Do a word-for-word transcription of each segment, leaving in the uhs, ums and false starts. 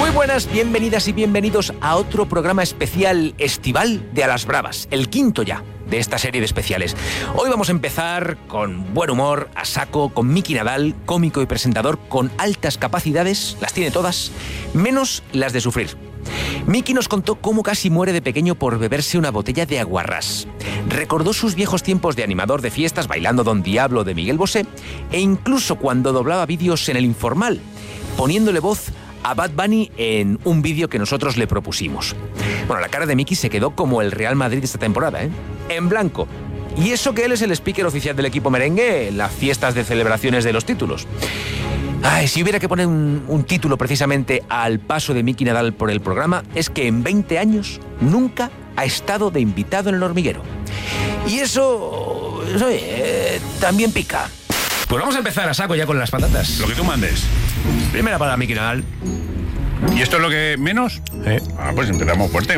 Muy buenas, bienvenidas y bienvenidos a otro programa especial estival de A las Bravas, el quinto ya de esta serie de especiales. Hoy vamos a empezar con buen humor, a saco, con Miki Nadal, cómico y presentador con altas capacidades, las tiene todas, menos las de sufrir. Miki nos contó cómo casi muere de pequeño por beberse una botella de aguarrás. Recordó sus viejos tiempos de animador de fiestas bailando Don Diablo de Miguel Bosé e incluso cuando doblaba vídeos en El Informal, poniéndole voz a Bad Bunny en un vídeo que nosotros le propusimos. Bueno, la cara de Miki se quedó como el Real Madrid esta temporada, ¿eh? En blanco. Y eso que él es el speaker oficial del equipo merengue en las fiestas de celebraciones de los títulos. Ay, si hubiera que poner un, un título precisamente al paso de Miki Nadal por el programa, es que en veinte años nunca ha estado de invitado en El Hormiguero. Y eso, eso eh, también pica. Pues vamos a empezar a saco ya con las patatas. Lo que tú mandes. Primera para Miki Nadal. ¿Y esto es lo que menos? ¿Eh? Ah, pues empezamos fuerte.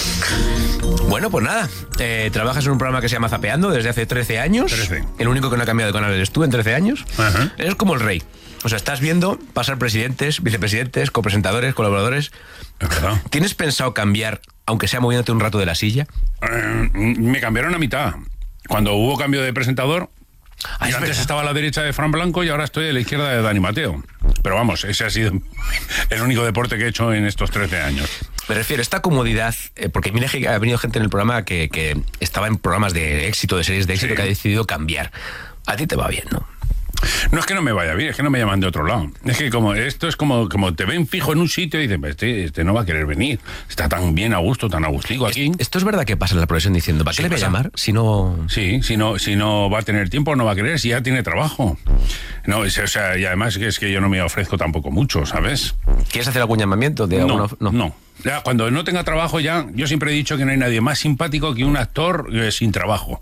Bueno, pues nada, eh, trabajas en un programa que se llama Zapeando desde hace trece años. trece. El único que no ha cambiado de canal eres tú en trece años. Ajá. Eres como el rey. O sea, estás viendo pasar presidentes, vicepresidentes, copresentadores, colaboradores. Es verdad. ¿Tienes pensado cambiar, aunque sea moviéndote un rato de la silla? Eh, me cambiaron a mitad. Cuando hubo cambio de presentador, Ah, yo es antes verdad. estaba a la derecha de Fran Blanco y ahora estoy a la izquierda de Dani Mateo. Pero vamos, ese ha sido el único deporte que he hecho en estos trece años. Me refiero a esta comodidad, eh, porque mira que ha venido gente en el programa que, que estaba en programas de éxito, de series de éxito, Sí. que ha decidido cambiar. A ti te va bien, ¿no? No es que no me vaya bien, es que no me llaman de otro lado. Es que como esto es como, como te ven fijo en un sitio y dicen, este, este no va a querer venir. Está tan bien a gusto, tan agustico aquí. Esto es verdad que pasa en la profesión diciendo, ¿para qué Sí, le voy a pasa. llamar si no...? Sí, si no, si no va a tener tiempo, no va a querer, si ya tiene trabajo. No, es- o sea, y además que es que yo no me ofrezco tampoco mucho, ¿sabes? ¿Quieres hacer algún llamamiento de alguno? No, no. Ya, cuando no tenga trabajo ya, yo siempre he dicho que no hay nadie más simpático que un actor eh, sin trabajo.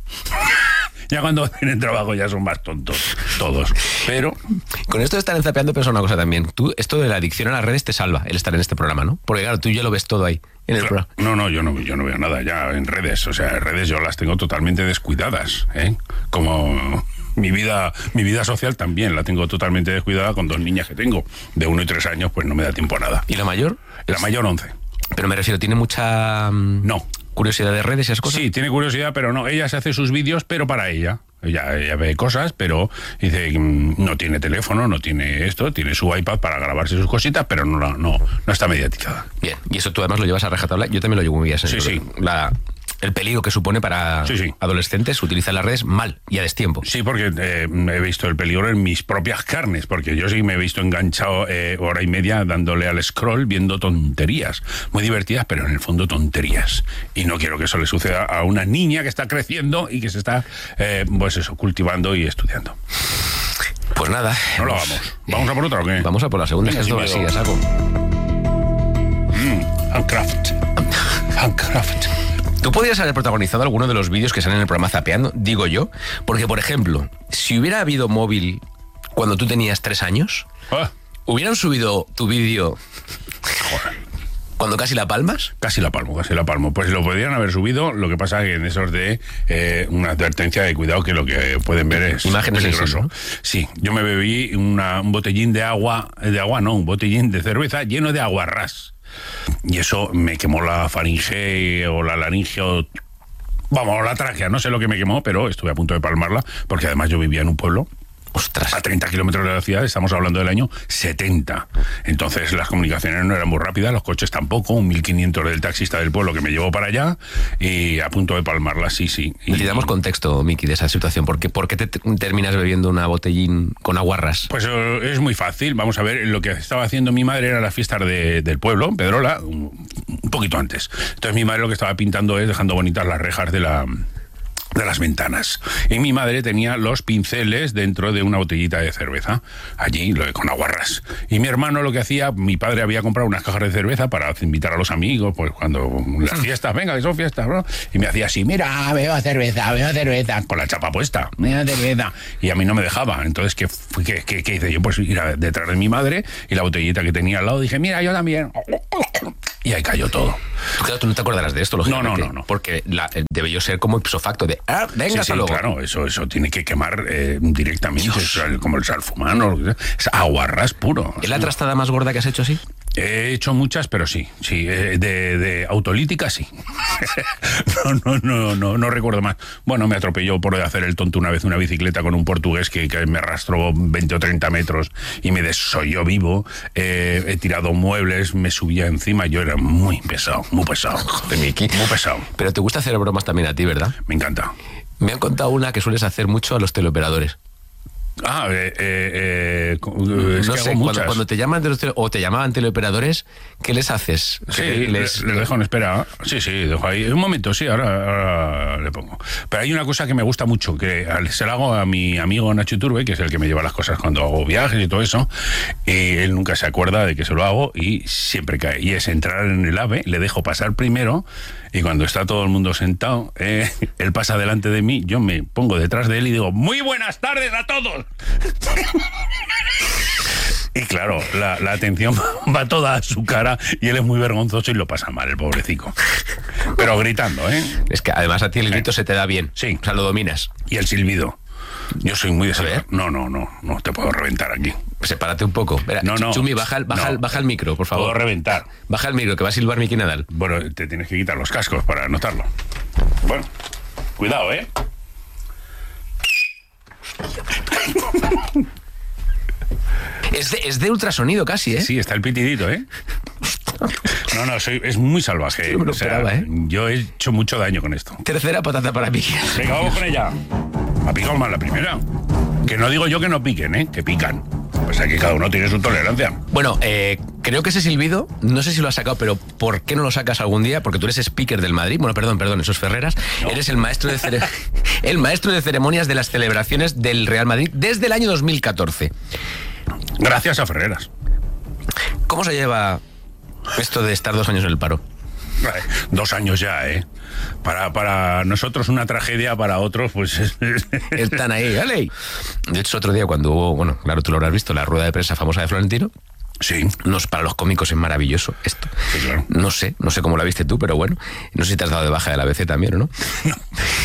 Ya cuando tienen trabajo ya son más tontos, todos. Pero... Con esto de estar enzapeando, pienso una cosa también. Tú, esto de la adicción a las redes te salva, el estar en este programa, ¿no? Porque claro, tú ya lo ves todo ahí, en el Claro, programa. no, no, yo no, yo no veo nada ya en redes. O sea, en redes yo las tengo totalmente descuidadas, ¿eh? Como mi vida, mi vida social también la tengo totalmente descuidada con dos niñas que tengo. De uno y tres años, pues no me da tiempo a nada. ¿Y la mayor? La mayor once. Pero me refiero, ¿tiene mucha mm, No. curiosidad de redes y esas cosas? Sí, tiene curiosidad, pero no. Ella se hace sus vídeos, pero para ella. Ella, ella ve cosas, pero dice mm, no tiene teléfono, no tiene esto, tiene su iPad para grabarse sus cositas, pero no, la- no, no está mediatizada. Bien, y eso tú además lo llevas a rajatabla. Yo también lo llevo muy bien. Sí, sí. La, el peligro que supone para Sí, sí. adolescentes utilizar las redes mal y a destiempo. Sí, porque eh, he visto el peligro en mis propias carnes, porque yo sí me he visto enganchado eh, hora y media dándole al scroll viendo tonterías, muy divertidas, pero en el fondo tonterías. Y no quiero que eso le suceda a una niña que está creciendo y que se está, eh, pues eso, cultivando y estudiando. Pues nada. No lo hemos- vamos. ¿Vamos a por otra o qué? Vamos a por la segunda, Venga, que es sin todo así, miedo. a saco. Handcraft. Handcraft. Tú podrías haber protagonizado alguno de los vídeos que salen en el programa Zapeando, digo yo, porque, por ejemplo, si hubiera habido móvil cuando tú tenías tres años, Ah, ¿hubieran subido tu vídeo joder. cuando casi la palmas? Casi la palmo, casi la palmo. Pues lo podrían haber subido, lo que pasa que en esos de eh, una advertencia de cuidado que lo que pueden ver es Imágenes peligroso. en sí, ¿no? Sí, yo me bebí una- un botellín de agua, de agua no, un botellín de cerveza lleno de aguarrás. Y eso me quemó la faringe o la laringe o... Vamos, la tráquea, no sé lo que me quemó, pero estuve a punto de palmarla, porque además yo vivía en un pueblo Ostras. a treinta kilómetros de la ciudad, estamos hablando del año setenta. Entonces las comunicaciones no eran muy rápidas, los coches tampoco, un mil quinientos del taxista del pueblo que me llevó para allá y a punto de palmarla, sí, sí. Y, Necesitamos contexto, Miki, de esa situación. ¿Por qué, por qué te te terminas bebiendo una botellín con aguarras? Pues eh, es muy fácil, vamos a ver, lo que estaba haciendo mi madre era las fiestas de- del pueblo, en Pedrola, un, un poquito antes. Entonces mi madre lo que estaba pintando es dejando bonitas las rejas de la... de las ventanas. Y mi madre tenía los pinceles dentro de una botellita de cerveza, allí lo de con aguarrás. Y mi hermano lo que hacía, mi padre había comprado unas cajas de cerveza para invitar a los amigos, pues cuando las fiestas, venga, que son fiestas, ¿no? Y me hacía así, mira, veo cerveza, veo cerveza, con la chapa puesta, veo cerveza. Y a mí no me dejaba. Entonces, ¿qué, fui- qué, qué, qué hice yo? Pues ir a- detrás de mi madre y la botellita que tenía al lado, dije, mira, yo también. Y ahí cayó todo. Tú, claro, tú no te acordarás de esto, lógicamente. no, no, no. Porque la, eh, debe yo ser como ipso facto de, ah, venga, Sí, hasta sí, luego. claro, eso, eso tiene que quemar eh, directamente, Dios. es como el salfumano, lo que sea. Es aguarrás puro. ¿Es la trastada más gorda que has hecho así? He hecho muchas, pero sí, sí, de, de autolítica sí. no, no, no, no, no recuerdo más. Bueno, me atropelló por hacer el tonto una vez una bicicleta con un portugués que, que me arrastró veinte o treinta metros y me desolló vivo. Eh, he tirado muebles, me subía encima, yo era muy pesado, muy pesado. Joder, Miki. Muy pesado. Pero te gusta hacer bromas también a ti, ¿verdad? Me encanta. Me han contado una que sueles hacer mucho a los teleoperadores. Ah, eh, eh, eh, es no que sé, hago cuando, muchas. cuando te llaman de los tele, o te llamaban teleoperadores, ¿qué les haces? Sí, ¿Qué les, les dejo en espera. Sí, sí, dejo ahí. Un momento, sí, ahora, ahora le pongo. Pero hay una cosa que me gusta mucho, que se la hago a mi amigo Nacho Iturbe, que es el que me lleva las cosas cuando hago viajes y todo eso, y él nunca se acuerda de que se lo hago y siempre cae. Y es entrar en el AVE, le dejo pasar primero, y cuando está todo el mundo sentado, eh, él pasa delante de mí, yo me pongo detrás de él y digo, ¡muy buenas tardes a todos! Y claro, la, la atención va toda a su cara y él es muy vergonzoso y lo pasa mal, el pobrecito. Pero gritando, ¿eh? Es que además a ti el grito ¿Eh? se te da bien. Sí. O sea, lo dominas. Y el silbido. Yo soy muy A ver. desagradable. No, no, no, no te puedo reventar aquí. Sepárate un poco. Espera, No, no. Chumi, baja, el- baja, el- No. baja el micro, por Puedo favor. reventar. Baja el micro, que va a silbar Miki Nadal. Bueno, te tienes que quitar los cascos para notarlo. Bueno, cuidado, ¿eh? Es de, es de ultrasonido casi, ¿eh? Sí, está el pitidito, ¿eh? No, no, soy, es muy salvaje. No me lo O sea, esperaba, ¿eh? Yo he hecho mucho daño con esto. Tercera patata para Miki. Venga, vamos con ella. Ha picado mal la primera. Que no digo yo que no piquen, ¿eh? Que pican. Pues aquí cada uno tiene su tolerancia. Bueno, eh, creo que ese silbido, no sé si lo has sacado, pero ¿por qué no lo sacas algún día? Porque tú eres speaker del Madrid. Bueno, perdón, perdón, eso es Ferreras. No. Eres el maestro de cere- el maestro de ceremonias de las celebraciones del Real Madrid desde el año dos mil catorce. Gracias a Ferreras. ¿Cómo se lleva esto de estar dos años en el paro? Eh, Dos años ya, ¿eh? Para, para nosotros una tragedia, para otros, pues... Están ahí, ¿vale? De hecho, otro día cuando hubo, bueno, claro, tú lo habrás visto, la rueda de prensa famosa de Florentino, Sí, nos, para los cómicos es maravilloso esto. sí, claro. No sé, no sé cómo la viste tú, pero bueno, no sé si te has dado de baja de la A B C también o no. No.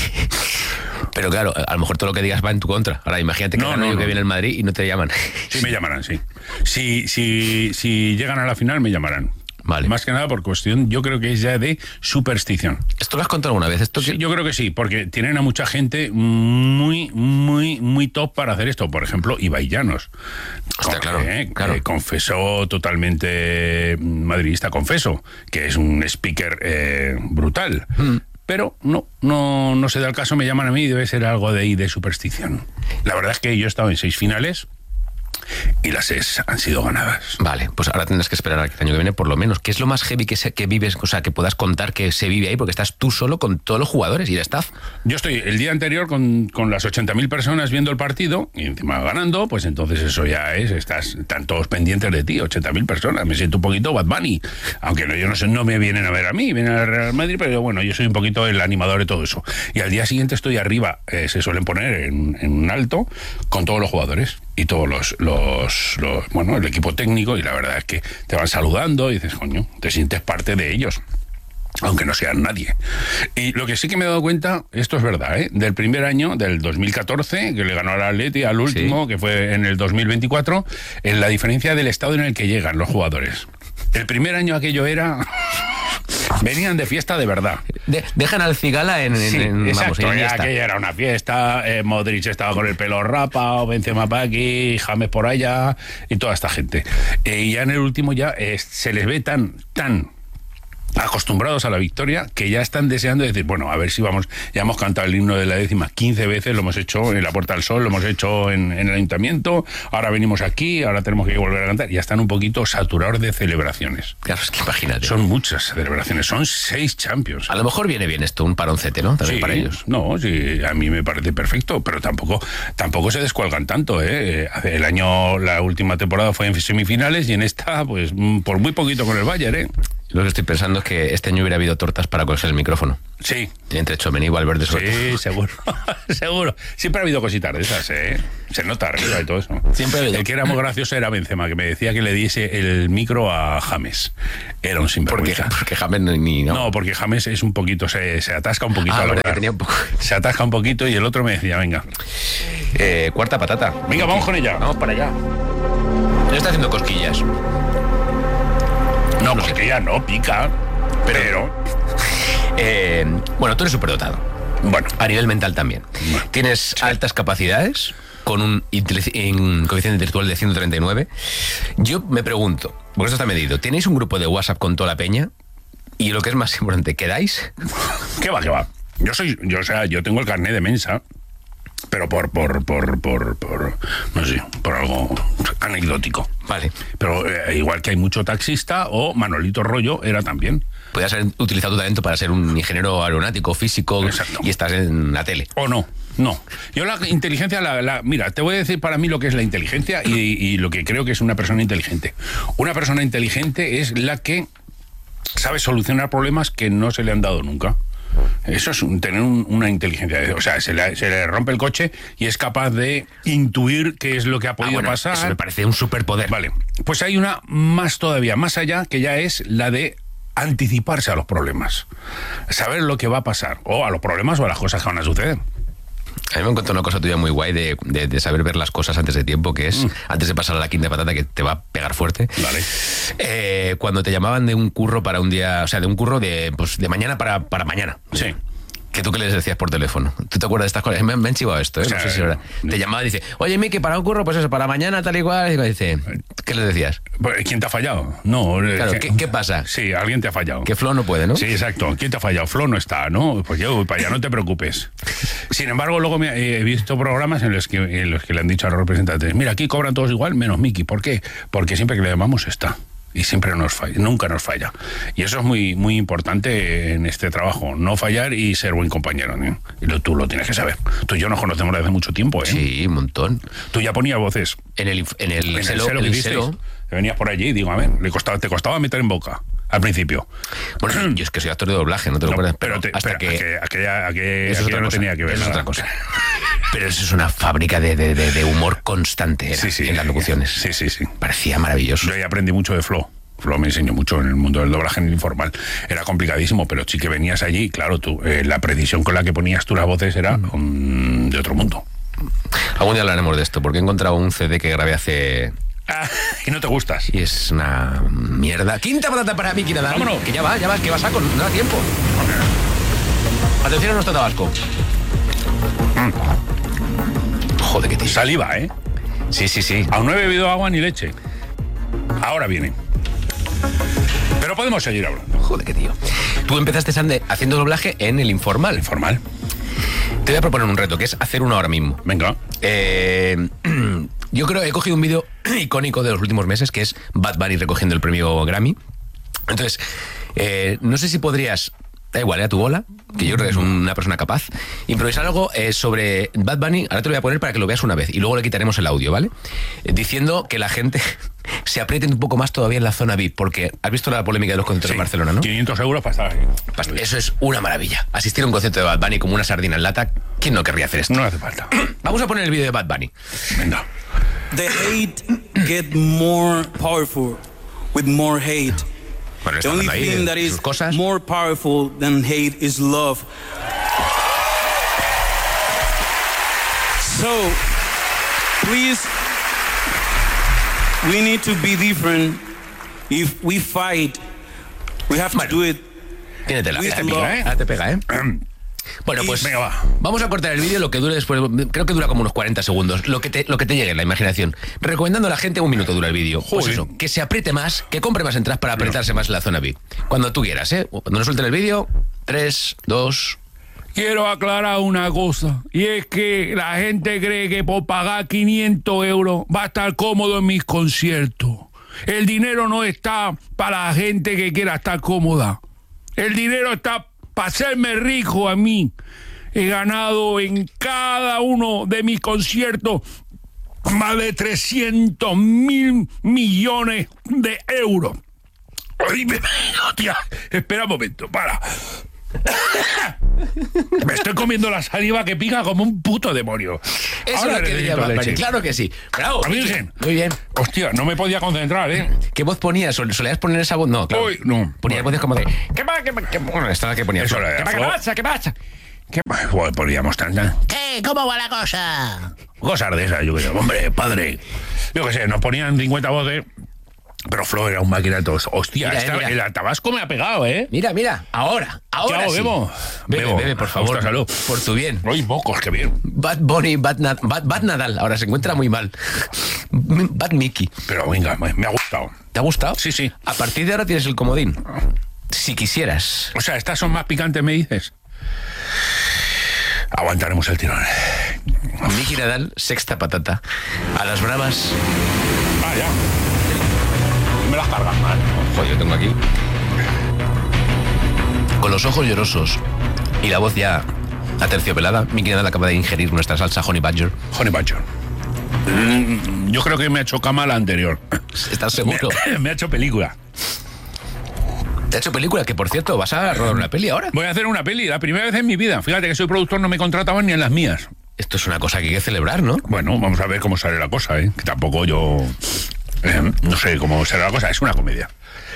Pero claro, a lo mejor todo lo que digas va en tu contra. Ahora imagínate que No, gana no, yo no. que viene el Madrid y no te llaman. Sí me llamarán, sí. Si, si, si llegan a la final, me llamarán. Vale. Más que nada por cuestión, yo creo que es ya de superstición. ¿Esto lo has contado alguna vez? Esto Sí, que- yo creo que sí, porque tienen a mucha gente muy, muy, muy top para hacer esto. Por ejemplo, Ibai Llanos. Hostia, claro, eh, claro. eh, confesó totalmente madridista, confeso, que es un speaker eh, brutal. Mm. Pero no, no, no se da el caso, me llaman a mí y debe ser algo de ahí de superstición. La verdad es que yo he estado en seis finales y las seis han sido ganadas. Vale, pues ahora tendrás que esperar al año que viene por lo menos. ¿Qué es lo más heavy que, se, que vives, o sea, que puedas contar que se vive ahí? Porque estás tú solo con todos los jugadores y el staff. Yo estoy el día anterior con, con las ochenta mil personas viendo el partido y encima ganando, pues entonces eso ya es, estás, están todos pendientes de ti, ochenta mil personas. Me siento un poquito Bad Bunny, aunque no, yo no sé, no me vienen a ver a mí, vienen al Real Madrid, pero bueno, yo soy un poquito el animador de todo eso. Y al día siguiente estoy arriba, eh, se suelen poner en, en un alto con todos los jugadores y todos los, los, los, bueno, el equipo técnico, y la verdad es que te van saludando y dices, coño, te sientes parte de ellos, aunque no sean nadie. Y lo que sí que me he dado cuenta, esto es verdad, ¿eh? Del primer año, del dos mil catorce, que le ganó al Atleti, al último, Sí. que fue en el dos mil veinticuatro, en la diferencia del estado en el que llegan los jugadores. El primer año aquello era... Venían de fiesta de verdad. De- dejan al Cigala en, en- Sí, en- vamos, exacto, en ya Iniesta. aquella era una fiesta, eh, Modric estaba con el pelo rapado, Benzema para aquí, James por allá y toda esta gente. Eh, y ya en el último ya eh, se les ve tan, tan acostumbrados a la victoria que ya están deseando decir, bueno, a ver si vamos, ya hemos cantado el himno de la décima quince veces, lo hemos hecho en la Puerta del Sol, lo hemos hecho en, en el Ayuntamiento, ahora venimos aquí, ahora tenemos que volver a cantar, ya están un poquito saturados de celebraciones. Claro, es que imagínate. Son muchas celebraciones, son seis Champions. A lo mejor viene bien esto, un paroncete, ¿no? También Sí, para ellos. No, sí, a mí me parece perfecto, pero tampoco, tampoco se descuelgan tanto, ¿eh? El año, la última temporada fue en semifinales y en esta, pues, mm, por muy poquito con el Bayern, ¿eh? Lo que estoy pensando es que este año hubiera habido tortas para coger el micrófono. Sí. Entre Tchouaméni y Valverde sobre todo. Sí, seguro, seguro. Siempre ha habido cositas de esas, ¿eh? Se nota arriba y todo eso. Siempre ha habido. El que era muy gracioso era Benzema, que me decía que le diese el micro a James. Era un Porque, sinvergüenza. porque James ni... ni- no. No, porque James es un poquito, se, se atasca un poquito Ah, al verdad, hablar. que tenía un poco... Se atasca un poquito y el otro me decía, venga, Eh, cuarta patata. venga, vamos con ella. Vamos para allá. Le está haciendo cosquillas. ella no pica, pero... pero... Eh, bueno, tú eres superdotado. Bueno. A nivel mental también. Bueno, Tienes sí. altas capacidades, con un intelic- en coeficiente intelectual de ciento treinta y nueve. Yo me pregunto, porque esto está medido, ¿tenéis un grupo de WhatsApp con toda la peña? Y lo que es más importante, ¿quedáis? ¿Qué va, qué va? Yo soy, yo, o sea, yo tengo el carnet de mensa, pero por, por, por, por, por, no sé, por algo anecdótico. Vale. Pero eh, igual que hay mucho taxista, o Manolito Rollo era también. Podrías haber utilizado tu talento para ser un ingeniero aeronáutico, físico, Exacto. y estás en la tele. ¿O no? No. Yo la inteligencia, la, la, mira, te voy a decir para mí lo que es la inteligencia y, y lo que creo que es una persona inteligente. Una persona inteligente es la que sabe solucionar problemas que no se le han dado nunca. Eso es un, tener un, una inteligencia. O sea, se le, se le rompe el coche y es capaz de intuir qué es lo que ha podido Ah, bueno, pasar. eso me parece un superpoder. Vale. Pues hay una más todavía, más allá, que ya es la de anticiparse a los problemas. Saber lo que va a pasar. O a los problemas o a las cosas que van a suceder. A mí me encontró una cosa tuya muy guay de, de, de saber ver las cosas antes de tiempo, que es, mm. antes de pasar a la quinta patata, que te va a pegar fuerte. Vale. Eh, cuando te llamaban de un curro para un día, o sea, de un curro de, pues, de mañana para, para mañana. Sí. Que tú que les decías por teléfono. ¿Tú te acuerdas de estas cosas? Me, me han chivado esto, ¿eh? O sea, no sé si ahora. Te llamaba y dice, oye, Miki, para un curro, pues eso, para mañana, tal y cual. Y dice, ¿qué les decías? ¿Quién te ha fallado? No. Claro, ¿qué, ¿qué, ¿qué pasa? Sí, alguien te ha fallado. Que Flo no puede, ¿no? Sí, exacto. ¿Quién te ha fallado? Flo no está, ¿no? Pues yo voy para allá, no te preocupes. Sin embargo, luego me, he visto programas en los, que, en los que le han dicho a los representantes, mira, aquí cobran todos igual, menos Miki. ¿Por qué? Porque siempre que le llamamos está. Y siempre nos falla, nunca nos falla. Y eso es muy, muy importante en este trabajo, no fallar y ser buen compañero, ¿eh? Y lo, tú lo tienes que saber. Tú y yo nos conocemos desde hace mucho tiempo, ¿eh? Sí, un montón. Tú ya ponías voces. En el, en el, en el celo, celo que el dices. celo. Te venías por allí y digo, a ver, le costaba, te costaba meter en boca al principio. Bueno, yo es que soy actor de doblaje, no te lo no, acuerdas. Pero, te, hasta pero que... aquella, aquella, eso aquella no cosa, tenía que ver. Es nada. otra cosa. Pero eso es una fábrica de, de, de, de humor constante, era, sí, sí, en las locuciones. Sí, sí, sí. Parecía maravilloso. Yo ahí aprendí mucho de Flo. Flo me enseñó mucho en el mundo del doblaje en el informal. Era complicadísimo, pero sí que venías allí, claro, tú, eh, la precisión con la que ponías tú las voces era um, de otro mundo. Algún día hablaremos de esto, porque he encontrado un C D que grabé hace... Ah, y no te gustas. Y es una mierda. Quinta patata para Miki Nadal. Vámonos. Que ya va, ya va, que va saco, no da tiempo. Okay. Atención a nuestro tabasco. Mm. Joder, qué tío. Saliva, ¿eh? Sí, sí, sí. Aún no he bebido agua ni leche. Ahora viene. Pero podemos seguir hablando. Joder, qué tío. Tú empezaste, Sande, haciendo doblaje en el informal. Informal. Te voy a proponer un reto, que es hacer uno ahora mismo. Venga. Eh, yo creo que he cogido un vídeo icónico de los últimos meses, que es Bad Bunny recogiendo el premio Grammy. Entonces, eh, no sé si podrías... Da igual, ¿eh? A tu bola, que yo creo que es una persona capaz. Improvisar algo eh, sobre Bad Bunny. Ahora te lo voy a poner para que lo veas una vez y luego le quitaremos el audio, ¿vale? Eh, diciendo que la gente se apriete un poco más todavía en la zona V I P, porque has visto la polémica de los conciertos Sí, en Barcelona, ¿no? quinientos euros para estar ahí. Eso es una maravilla. Asistir a un concierto de Bad Bunny como una sardina en lata, ¿quién no querría hacer esto? No hace falta. Vamos a poner el vídeo de Bad Bunny. Venga. The hate get more powerful with more hate. Bueno, The only ahí thing that sus is cosas. more powerful than hate is love. So, please, we need to be different. If we fight, we have to Bueno. do it. Tiene tela. With Ahora te love. pega, ¿eh? Ahora te pega, ¿eh? Bueno, pues Venga, va. vamos a cortar el vídeo, lo que dure después, creo que dura como unos cuarenta segundos, lo que te, lo que te llegue en la imaginación. Recomendando a la gente, un minuto dura el vídeo. Pues Joder. eso, que se apriete más, que compre más entradas para apretarse más en la zona V I P. Cuando tú quieras, ¿eh? Cuando nos suelten el vídeo, tres, dos... Quiero aclarar una cosa, y es que la gente cree que por pagar quinientos euros va a estar cómodo en mis conciertos. El dinero no está para la gente que quiera estar cómoda. El dinero está para hacerme rico a mí. He ganado en cada uno de mis conciertos más de trescientos mil millones de euros. Ay, me- hostia, espera un momento, para. Me estoy comiendo la saliva que pica como un puto demonio. Eso Ahora es lo que necesito diría Bad Bunny, leche. claro que sí. Bravo. ¿A Virgen? Muy bien. Hostia, no me podía concentrar, ¿eh? ¿Qué voz ponías? ¿Sol- ¿Solías poner esa voz? No, claro. Uy, no. Ponías voces como de... ¿Qué pasa? ¿Qué pasa? ¿Qué pasa? Bueno, esta es la que ponías. Eso ¿Qué era de pasa? ¿Qué Flo. pasa? ¿Qué pasa? ¿Qué? Joder, poníamos tantas ¿Qué? ¿Cómo va la cosa? cosas de esas, yo qué sé. Hombre, padre. Yo qué sé, nos ponían cincuenta voces Pero Flo era un máquina de todos. Hostia, Mira, esta- eh, mira. el tabasco me ha pegado, ¿eh? Mira, mira, ahora, ahora ¿Qué hago, sí. bebo? Bebe, Bebo. bebe, por favor, Ostras, salud. por tu bien. Uy, mocos, qué bien. Bad Bunny, Bad, Na- Bad, Bad Nadal, ahora se encuentra muy mal. Bad Mickey. Pero venga, me, me ha gustado. ¿Te ha gustado? Sí, sí. A partir de ahora tienes el comodín. Si quisieras. O sea, estas son más picantes, me dices. Aguantaremos el tirón. Mickey Nadal, sexta patata. A las bravas. Ah, ya. Me las cargas mal. Joder, yo tengo aquí. Con los ojos llorosos y la voz ya aterciopelada, Mickey Nadal acaba de ingerir nuestra salsa Honey Badger. Honey Badger. Mm, yo creo que me ha hecho cama la anterior. ¿Estás seguro? Me, me ha hecho película. ¿Te ha hecho película? Que, por cierto, vas a rodar una peli ahora. Voy a hacer una peli, la primera vez en mi vida. Fíjate que soy productor, no me contrataban ni en las mías. Esto es una cosa que hay que celebrar, ¿no? Bueno, vamos a ver cómo sale la cosa, ¿eh? Que tampoco yo... eh, no sé cómo será la cosa, es una comedia.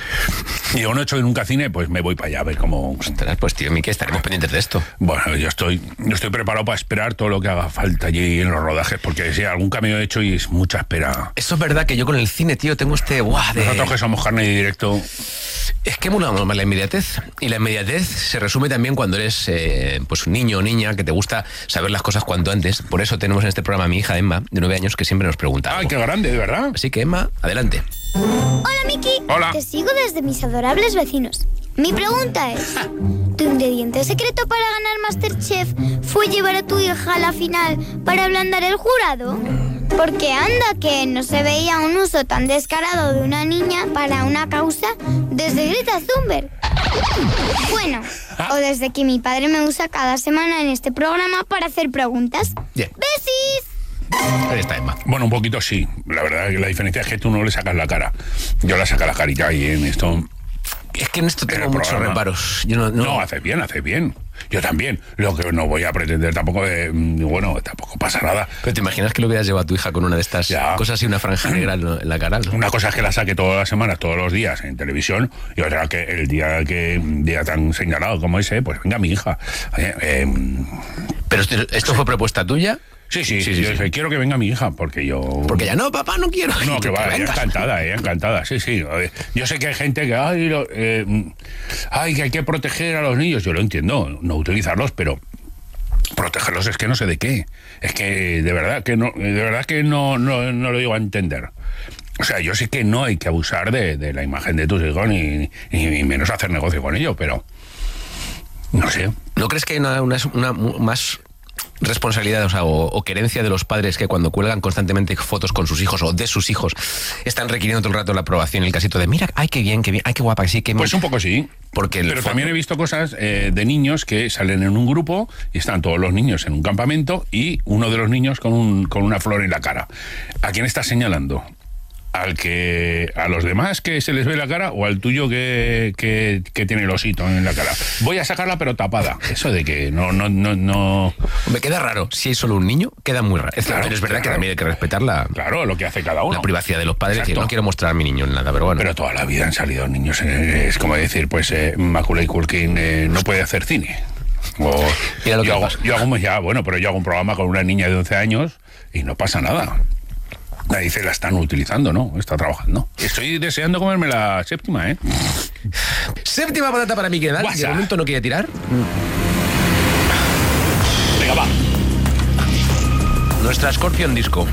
Y yo no he hecho nunca cine, pues me voy para allá a ver cómo... Ostras, pues tío, Mickey, estaremos pendientes de esto. Bueno, yo estoy, yo estoy preparado para esperar todo lo que haga falta allí en los rodajes, porque si algún cameo he hecho y es mucha espera. Eso es verdad que yo con el cine, tío, tengo este... Buah, de... Nosotros que somos carne de directo... Es que molamos más la inmediatez. Y la inmediatez se resume también cuando eres eh, pues un niño o niña que te gusta saber las cosas cuanto antes. Por eso tenemos en este programa a mi hija Emma, de nueve años, que siempre nos pregunta ¡Ay, algo. qué grande, de verdad! Así que, Emma, adelante. Hola, Miki. Hola. Te sigo desde mis adorables vecinos. Mi pregunta es, ¿tu ingrediente secreto para ganar MasterChef fue llevar a tu hija a la final para ablandar el jurado? Porque anda que no se veía un uso tan descarado de una niña para una causa desde Greta Thunberg. Bueno, o desde que mi padre me usa cada semana en este programa para hacer preguntas. Bien. ¡Besis! Ahí está Emma. Bueno, un poquito sí. La verdad que la diferencia es que tú no le sacas la cara. Yo le saco la carita y en esto... Es que en esto En tengo el muchos programa. reparos. Yo no, no, No, hace bien, hace bien. Yo también. Lo que no voy a pretender tampoco de... Bueno, tampoco pasa nada. Pero te imaginas que lo hubieras llevado a tu hija con una de estas Ya. cosas y una franja negra en en la cara, ¿no? Una cosa es que la saque todas las semanas, todos los días en televisión, y otra que el día que un día tan señalado como ese, pues venga mi hija. Eh, eh, Pero esto, esto fue propuesta tuya. sí, sí, Sí, sí, yo sí. quiero que venga mi hija, porque yo... Porque ya no, papá, no quiero. No, que va, ella vengas. encantada, ella encantada, sí, sí. Yo sé que hay gente que, ay, lo- eh, ay, que hay que proteger a los niños, yo lo entiendo, no utilizarlos, pero protegerlos es que no sé de qué. Es que de verdad que no, de verdad que no, no, no lo digo a entender. O sea, yo sé que no hay que abusar de, de la imagen de tus hijos, ni, ni, ni menos hacer negocio con ello, pero no sé. ¿No crees que hay una, una, una más responsabilidad, o sea, o, o querencia de los padres que cuando cuelgan constantemente fotos con sus hijos o de sus hijos están requiriendo todo el rato la aprobación, el casito de mira, ay, qué bien, qué bien, ay, qué guapa, sí, qué... Pues un poco sí. Porque el Pero fondo- también he visto cosas eh, de niños que salen en un grupo y están todos los niños en un campamento y uno de los niños con, un, con una flor en la cara. ¿A quién estás señalando? ¿Al que a los demás que se les ve la cara o al tuyo que, que, que tiene el osito en la cara? Voy a sacarla pero tapada. Eso de que no, no, no, no... Me queda raro. Si hay solo un niño, queda muy raro. Es, Claro, pero es verdad claro. que también hay que respetar la, Claro, lo que hace cada uno. la privacidad de los padres. Exacto. Que no quiero mostrar a mi niño en nada, pero bueno. Pero toda la vida han salido niños. eh, Es como decir, pues eh, Macaulay Culkin eh, no puede hacer cine. O Mira lo que yo, hago, pasa. yo hago ya, bueno, pero yo hago un programa con una niña de once años y no pasa nada. Nadie dice la están utilizando, ¿no? Está trabajando. Estoy deseando comerme la séptima, ¿eh? Séptima patata para Mickey Nadal, que de Guasa. momento no quiere tirar. Venga, va. Nuestra Scorpion Disco.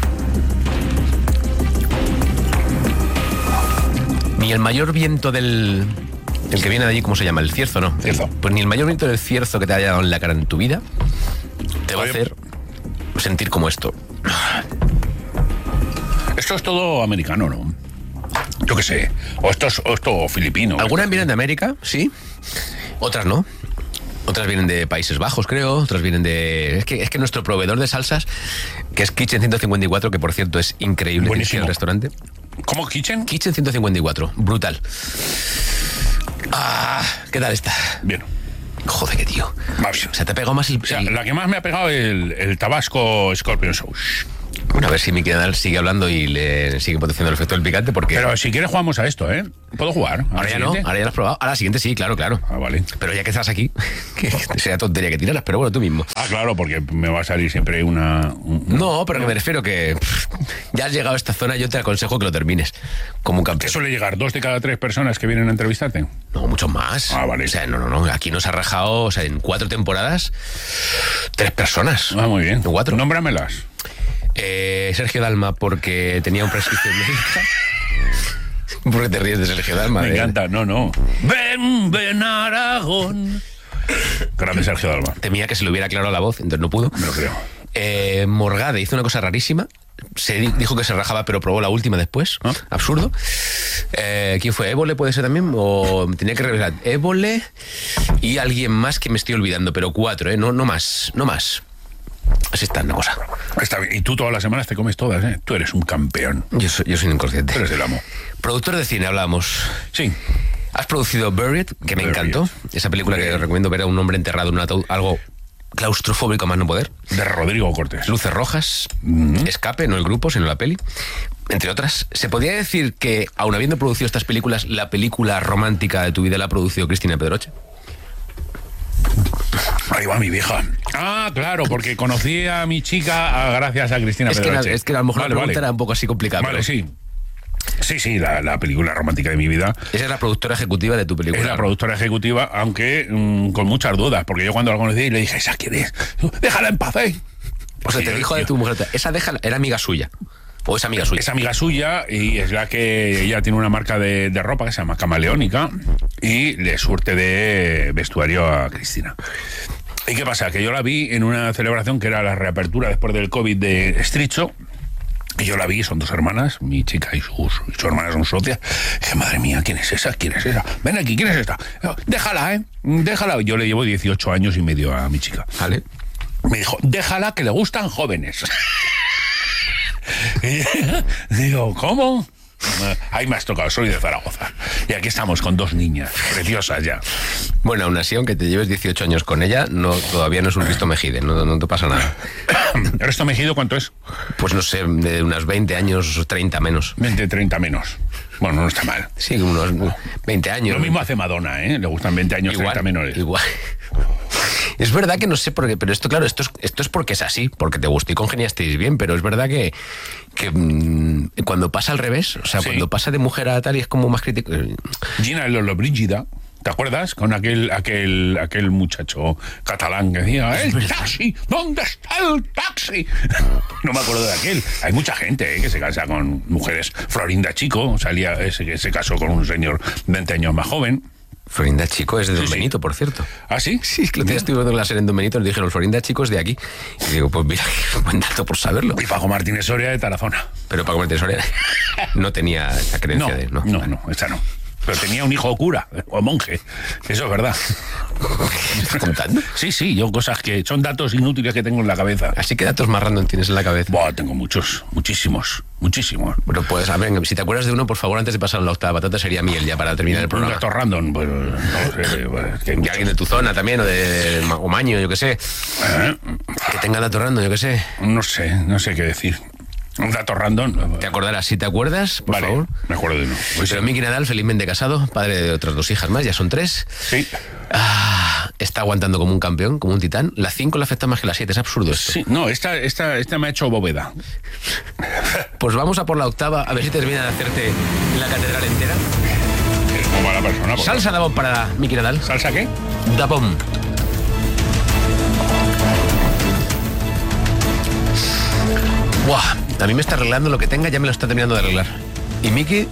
Ni el mayor viento del... El que viene de allí, ¿cómo se llama? El cierzo, ¿no? Cierzo. Pues ni el mayor viento del cierzo que te haya dado en la cara en tu vida te va a Oye. hacer sentir como esto. Esto es todo americano, ¿no? Yo qué sé. O esto es o esto filipino. Algunas vienen de América, sí. Otras no. Otras vienen de Países Bajos, creo. Otras vienen de... Es que, es que nuestro proveedor de salsas, que es Kitchen ciento cincuenta y cuatro, que por cierto es increíble. Tienes que ir Buenísimo. al restaurante. ¿Cómo, Kitchen? Kitchen ciento cincuenta y cuatro, brutal. Ah, ¿qué tal está? Bien. Joder, qué tío. Va bien. O sea, te ha pegado más el... O sea, el- la que más me ha pegado es el, el Tabasco Scorpion Sauce. Bueno, a ver si Miki Nadal sigue hablando y le sigue potenciando el efecto del picante, porque... Pero si quieres jugamos a esto, ¿eh? ¿Puedo jugar? Ahora ya no, ahora ya lo has probado. Ahora la siguiente sí, claro, claro. Ah, vale. Pero ya que estás aquí, que sería tontería que tiraras, pero bueno, tú mismo. Ah, claro, porque me va a salir siempre una... Un... No, pero que me refiero que pff, ya has llegado a esta zona, yo te aconsejo que lo termines como un campeón. ¿Qué suele llegar? ¿Dos de cada tres personas que vienen a entrevistarte? No, muchos más. Ah, vale. O sea, no, no, no. Aquí nos ha rajado, o sea, en cuatro temporadas, tres personas. Ah, muy bien. Cuatro. Nómbramelas. Eh, Sergio Dalma, porque tenía un prescripción médica. ¿Por qué te ríes de Sergio Dalma? Me de... encanta, no, no. Ven, ven Aragón. Grande Sergio Dalma. Temía que se le hubiera aclarado la voz, entonces no pudo. Me lo creo. Eh, Morgade hizo una cosa rarísima. Se di- dijo que se rajaba, pero probó la última después. ¿Ah? Absurdo. Eh, ¿Quién fue? ¿Évole puede ser también? O tenía que revelar. Évole y alguien más que me estoy olvidando, pero cuatro, ¿eh? No, no más, no más. Así está una cosa. Está bien. Y tú todas las semanas te comes todas, ¿eh? Tú eres un campeón. Yo soy, yo soy un inconsciente. Tú eres el amo. Productor de cine, hablábamos. Sí. Has producido Buried, que me Buried. encantó. Esa película que Buried. recomiendo ver a un hombre enterrado en un ataúd, algo claustrofóbico a más no poder. De Rodrigo Cortés. Luces rojas, Mm. Escape, no el grupo, sino la peli, entre otras. ¿Se podría decir que, aun habiendo producido estas películas, la película romántica de tu vida la ha producido Cristina Pedroche? Ahí va mi vieja. Ah, claro, porque conocí a mi chica a- gracias a Cristina Es que, Pedroche. la- es que a lo mejor Vale, la pregunta vale. era un poco así complicada. Vale, pero sí. Sí, sí, la, la película romántica de mi vida. Esa es la productora ejecutiva de tu película. Es la productora ejecutiva, aunque mm, con muchas dudas, porque yo cuando la conocí le dije, ¿esa quién es? Déjala en paz, ¿eh? O sea, Sí, te yo- dijo de yo- tu mujer, esa déjala, era amiga suya. O es amiga suya. Es amiga suya y es la que ella tiene una marca de, de ropa que se llama Camaleónica y le surte de vestuario a Cristina. ¿Y qué pasa? Que yo la vi en una celebración que era la reapertura después del COVID de Estricho. Y yo la vi, son dos hermanas, mi chica y sus, y su hermana son socias. Y dije, madre mía, ¿quién es esa? ¿Quién es esa? Ven aquí, ¿quién es esta? Déjala, ¿eh? Déjala. Yo le llevo dieciocho años y medio a mi chica. Vale. Me dijo, déjala que le gustan jóvenes. Y digo, ¿cómo? Ahí me has tocado, soy de Zaragoza. Y aquí estamos con dos niñas preciosas ya. Bueno, aún así, aunque te lleves dieciocho años con ella, no, todavía no es un Risto Mejide, no, no te pasa nada. ¿El resto Mejido cuánto es? Pues no sé, de unos veinte años, treinta menos. veinte, treinta menos. Bueno, no está mal. Sí, unos veinte años. Lo mismo hace Madonna, ¿eh? Le gustan veinte años, Igual, treinta menores. igual. Es verdad que no sé por qué, pero esto, claro, esto es, esto es porque es así, porque te gustó y congeniasteis bien, pero es verdad que, que mmm, cuando pasa al revés, o sea, Sí. cuando pasa de mujer a tal y es como más crítico. Gina Lollobrigida, ¿te acuerdas? Con aquel, aquel, aquel muchacho catalán que decía, ¡el taxi! ¿Dónde está el taxi? No me acuerdo de aquel. Hay mucha gente ¿eh? que se casa con mujeres. Florinda Chico salía ese que se casó con un señor veinte años más joven. Florinda Chico es de Don Sí, sí. Benito, por cierto. ¿Ah, sí? Sí, es que el otro día estuve viendo la serie en Don Benito y nos dijeron, Florinda Chico es de aquí. Y digo, pues mira, qué buen dato por saberlo. Y Paco Martínez Soria de Tarazona. Pero Paco Martínez Soria no tenía esa creencia No, de... No, no, no, esa no. Pero tenía un hijo cura o monje. Eso es verdad. ¿Me estás contando? Sí, sí, yo cosas que son datos inútiles que tengo en la cabeza. Así que datos más random tienes en la cabeza. Buah, tengo muchos, muchísimos, muchísimos. Bueno, pues a ver, si te acuerdas de uno, por favor, antes de pasar a la octava patata, sería miel ya para terminar el Un programa. dato random, pues no lo sé. Pues, que hay Y muchos. alguien de tu zona también, o de Ma- o Maño, yo qué sé. Eh, Que tenga dato random, yo qué sé. No sé, no sé qué decir. Un dato random. Te acordarás, si te acuerdas, por Vale, favor. me acuerdo de uno. Pues Pero Miki Nadal, felizmente casado, padre de otras dos hijas más, ya son tres. sí, Ah, está aguantando como un campeón, como un titán. La cinco le afecta más que la siete, es absurdo esto. sí. No, esta, esta, esta me ha hecho bóveda. Pues vamos a por la octava, a ver si termina de hacerte la catedral entera. Es como mala persona. porque- Salsa Dabón para Miki Nadal. ¿Salsa qué? Dabón. Buah, a mí me está arreglando lo que tenga, ya me lo está terminando de arreglar. Y Miki,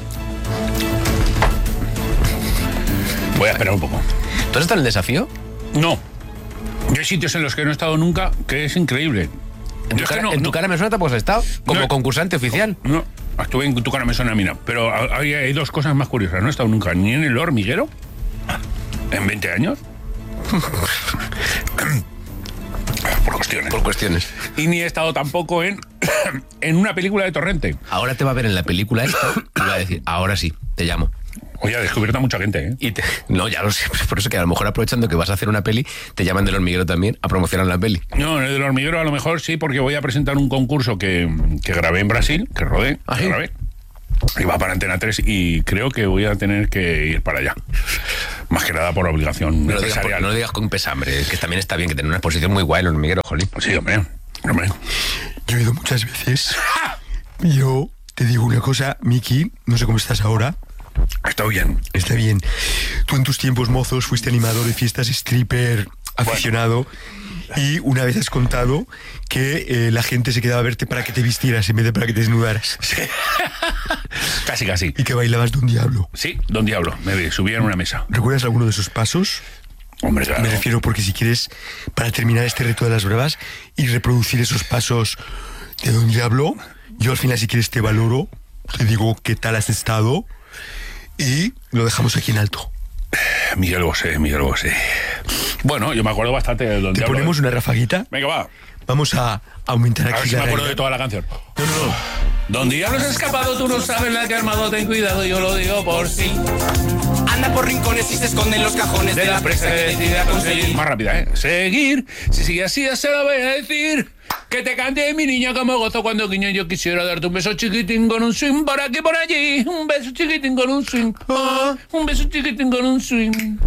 Voy a esperar un poco. ¿tú has estado en el desafío? No. Yo hay sitios en los que no he estado nunca que es increíble. En tu, Yo es que cara, no- en tu no- cara me suena, pues has estado como No. concursante oficial. No, estuve en tu cara me suena a mí, no. Pero hay, hay dos cosas más curiosas. No he estado nunca ni en el hormiguero en veinte años. Por cuestiones. Por cuestiones. Y ni he estado tampoco en, en una película de Torrente. Ahora te va a ver en la película esta y va a decir, ahora sí, te llamo. Oye, ha descubierto a mucha gente, ¿eh? Y te, no, ya lo sé, por eso que a lo mejor aprovechando que vas a hacer una peli, te llaman del hormiguero también a promocionar la peli. No, en el del hormiguero a lo mejor sí, porque voy a presentar un concurso que, que grabé en Brasil, que rodé, ¿Ah, que sí? grabé. Y va para Antena tres y creo que voy a tener que ir para allá. Más que nada por obligación No lo, digas, empresarial. no lo digas con pesambre, que también está bien que tener una exposición muy guay en el hormiguero, jolín. Sí, hombre, hombre. Yo he ido muchas veces. Yo te digo una cosa, Miki, no sé cómo estás ahora. Está bien. Está bien. Tú en tus tiempos mozos fuiste animador de fiestas, stripper, aficionado. Y una vez has contado que eh, la gente se quedaba a verte para que te vistieras en vez de para que te desnudaras. Sí. Casi, casi. Y que bailabas Don Diablo. Sí, Don Diablo. Me subí en una mesa. ¿Recuerdas alguno de esos pasos? Hombre, claro. Me refiero porque si quieres, para terminar este reto de las bravas y reproducir esos pasos de Don Diablo, yo al final si quieres te valoro, te digo qué tal has estado y lo dejamos aquí en alto. Miguel Bosé, Miguel Bosé. Bueno, yo me acuerdo bastante de Don ¿Te Diablo. ponemos una rafaguita? Venga, va. Vamos a aumentar A ver aquí si la me acuerdo realidad. de toda la canción. No, no, no. Don Diablo se ha escapado, tú no sabes la que ha armado, ten cuidado, yo lo digo por sí. Anda por rincones y se esconde en los cajones De la presa que decide a conseguir. Más rápida, ¿eh? Seguir. Si sigue así, ya se lo voy a decir. Que te cante mi niña como gozo cuando guiño. Yo quisiera darte un beso chiquitín con un swing por aquí por allí. Un beso chiquitín con un swing. Ah, un beso chiquitín con un swing.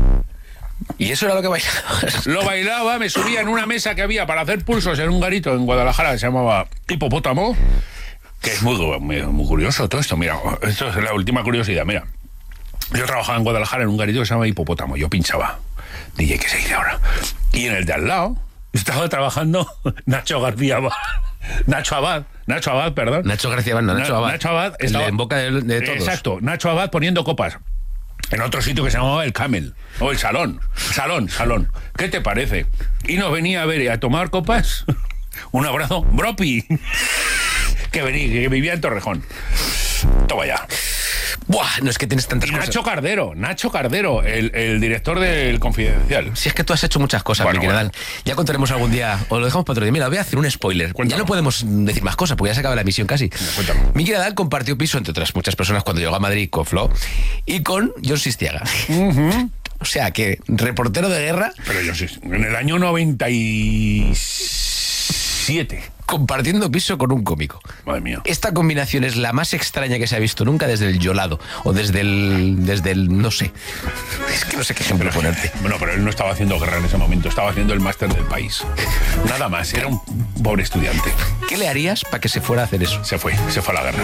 Y eso era lo que bailabas. Lo bailaba, me subía en una mesa que había para hacer pulsos en un garito en Guadalajara que se llamaba Hipopótamo. Que es muy, muy, muy curioso todo esto. Mira, esto es la última curiosidad. Mira, yo trabajaba en Guadalajara en un garito que se llama Hipopótamo. Yo pinchaba. D J, ¿qué se dice ahora? Y en el de al lado estaba trabajando Nacho García Abad. Nacho Abad. Nacho Abad, perdón. Nacho García Abad, no, Nacho Abad. Nacho Abad El estaba de en boca de, de todos. Exacto. Nacho Abad poniendo copas. En otro sitio que se llamaba el Camel. O el Salón. Salón, Salón. ¿Qué te parece? Y nos venía a ver y a tomar copas. Un abrazo. Bropi. Que venía, que vivía en Torrejón. Toma ya. Buah, no es que tienes tantas Y cosas. Nacho Cardero, Nacho Cardero, el, el director del Confidencial. Si es que tú has hecho muchas cosas, Bueno, Miki Nadal. bueno. Ya contaremos algún día, o lo dejamos para otro día. Mira, voy a hacer un spoiler. Cuéntalo. Ya no podemos decir más cosas, porque ya se acaba la emisión casi. cuéntalo. Miki Nadal compartió piso, entre otras muchas personas, cuando llegó a Madrid con Flo y con John Sistiaga. Uh-huh. O sea que, reportero de guerra, Pero yo sí, en el año noventa y siete. compartiendo piso con un cómico. Madre mía. Esta combinación es la más extraña que se ha visto nunca desde el Yolado, o desde el, desde el, no sé. Es que no sé qué ejemplo ponerte. Bueno, pero él no estaba haciendo guerra en ese momento, estaba haciendo el máster del país. Nada más, era un pobre estudiante. ¿Qué le harías para que se fuera a hacer eso? Se fue, se fue a la guerra.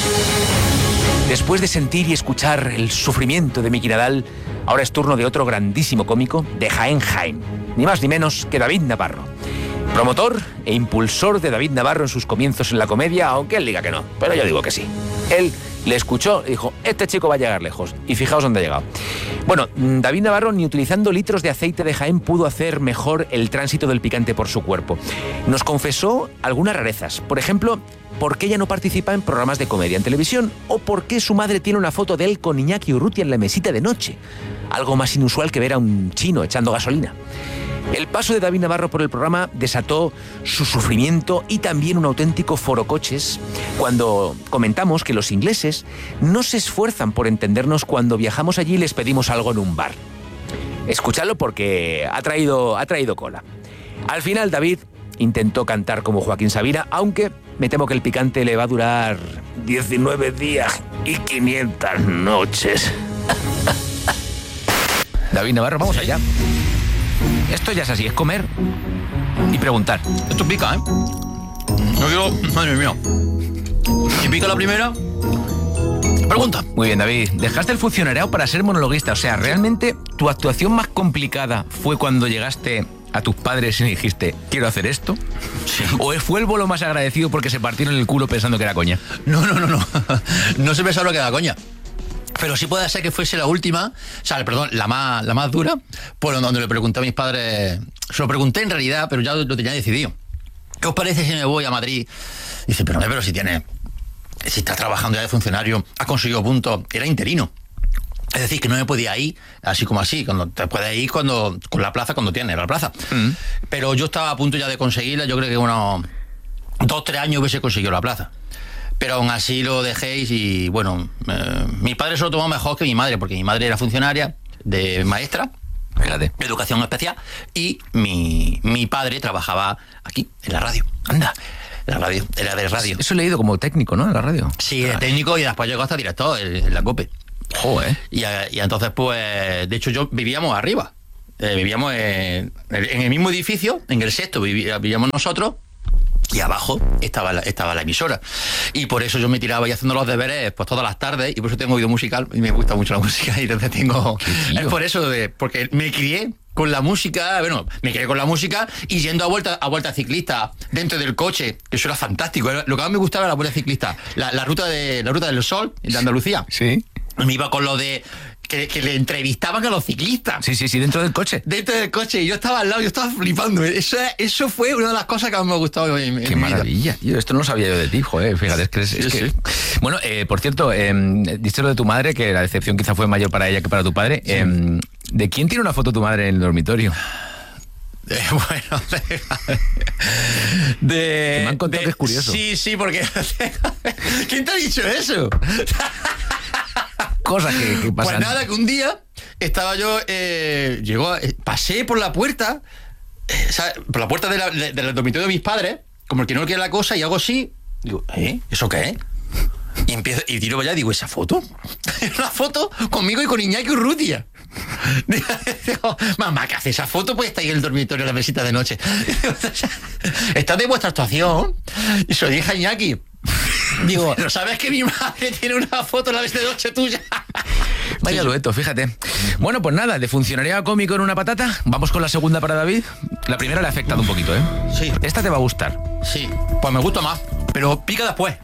Después de sentir y escuchar el sufrimiento de Miki Nadal, ahora es turno de otro grandísimo cómico de Jaén Jaén, ni más ni menos que David Navarro. Promotor e impulsor de David Navarro en sus comienzos en la comedia, aunque él diga que no, pero yo digo que sí. Él le escuchó y dijo, este chico va a llegar lejos, y fijaos dónde ha llegado. Bueno, David Navarro ni utilizando litros de aceite de Jaén pudo hacer mejor el tránsito del picante por su cuerpo. Nos confesó algunas rarezas, por ejemplo, por qué ella no participa en programas de comedia en televisión o por qué su madre tiene una foto de él con Iñaki Urrutia en la mesita de noche. Algo más inusual que ver a un chino echando gasolina. El paso de David Navarro por el programa desató su sufrimiento y también un auténtico forocoches cuando comentamos que los ingleses no se esfuerzan por entendernos cuando viajamos allí y les pedimos algo en un bar. Escuchadlo porque ha traído, ha traído cola. Al final David intentó cantar como Joaquín Sabina, aunque me temo que el picante le va a durar diecinueve días y quinientas noches. David Navarro, vamos allá. Esto ya es así, es comer y preguntar. Esto pica, ¿eh? No quiero... Madre mía. Si pica la primera... Pregunta. Muy bien, David. Dejaste el funcionariado para ser monologuista. O sea, ¿realmente tu actuación más complicada fue cuando llegaste a tus padres y dijiste, quiero hacer esto? Sí. ¿O fue el bolo más agradecido porque se partieron el culo pensando que era coña? No, no, no, no. No se pensaba que era coña. Pero sí puede ser que fuese la última, o sea, perdón, la más, la más dura, por donde le pregunté a mis padres, se lo pregunté en realidad, pero ya lo tenía decidido. ¿Qué os parece si me voy a Madrid? Dice, pero, pero si tienes, si estás trabajando ya de funcionario, has conseguido puntos, era interino. Es decir, que no me podía ir así como así, cuando te puedes ir cuando, con la plaza cuando tienes la plaza. Mm. Pero yo estaba a punto ya de conseguirla, yo creo que unos dos, tres años hubiese conseguido la plaza. pero aún así lo dejéis y, bueno, eh, mi padre se lo tomó mejor que mi madre, porque mi madre era funcionaria de maestra, Fíjate. de educación especial, y mi, mi padre trabajaba aquí, en la radio. Anda. En la radio, era de radio. Eso he leído como técnico, ¿no? En la radio. Sí, de técnico, y después llegó hasta director en, en la COPE. Joder. Y, y entonces, pues, de hecho, yo vivíamos arriba. Eh, vivíamos en, en el mismo edificio, en el sexto viví- vivíamos nosotros, y abajo estaba la, estaba la emisora. Y por eso yo me tiraba ahí haciendo los deberes pues todas las tardes, y por eso tengo oído musical, y me gusta mucho la música, y entonces tengo... Es por eso, de, porque me crié con la música, bueno, me crié con la música y yendo a vuelta a vuelta ciclista dentro del coche, que eso era fantástico. Era, lo que más me gustaba era la vuelta ciclista, la, la ruta de la ruta del sol de Andalucía. Sí. Me iba con lo de que, que le entrevistaban a los ciclistas. Sí, sí, sí, dentro del coche. Dentro del coche, y yo estaba al lado, yo estaba flipando. Eso, eso fue una de las cosas que más me ha gustado en, en Qué mi vida. maravilla, tío. Esto no lo sabía yo de ti, joder. Fíjate, es que... Es, es Sí, que... sí. Bueno, eh, por cierto, eh, diste lo de tu madre, que la decepción quizá fue mayor para ella que para tu padre. Sí. Eh, ¿De quién tiene una foto tu madre en el dormitorio? Eh, bueno, de, de, me han contado de, que es curioso. Sí, sí, porque... ¿Quién te ha dicho eso? Cosas que, que pasan. Pues nada, que un día estaba yo, eh, llegó, eh, pasé por la puerta, eh, ¿sabes? Por la puerta de la, de, del dormitorio de mis padres, como el que no quiere la cosa, y hago así, digo, ¿eh? ¿Eso qué es? Y empiezo, y tiro para allá y digo, ¿esa foto? Una foto conmigo y con Iñaki Urrutia. Digo, mamá, ¿qué hace esa foto? Pues está ahí en el dormitorio en la mesita de noche. Está de vuestra actuación. Y se lo dije a Iñaki. Digo, ¿no sabes que mi madre tiene una foto en la mesita de noche tuya? Vaya dueto, fíjate. Bueno, pues nada, de funcionario a cómico en una patata, vamos con la segunda para David. La primera le ha afectado un poquito, ¿eh? Sí. Esta te va a gustar. Sí, pues me gusta más, pero pica después.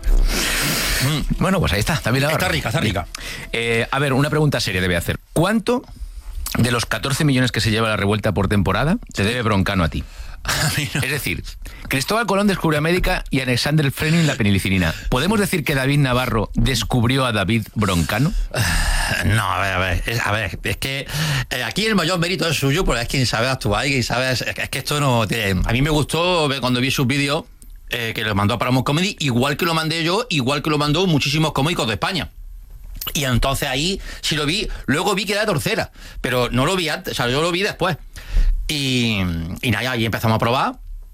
Mm. Bueno, pues ahí está, David Navarro. Está rica, está rica. Eh, a ver, una pregunta seria te voy a hacer. ¿Cuánto de los catorce millones que se lleva la revuelta por temporada te debe Broncano a ti? Es decir, Cristóbal Colón descubrió América y Alexander Fleming la penicilina. ¿Podemos decir que David Navarro descubrió a David Broncano? No, a ver, a ver, es, a ver, es que eh, aquí el mayor mérito es suyo, porque es quien sabe actuar y quien sabe, es, es que esto no tiene... A mí me gustó ver cuando vi sus vídeos, eh, que lo mandó a Paramount Comedy, igual que lo mandé yo, igual que lo mandó muchísimos cómicos de España. Y entonces ahí sí lo vi, luego vi que era tercera, pero no lo vi antes, o sea, yo lo vi después. Y, y nada, ahí empezamos a probar.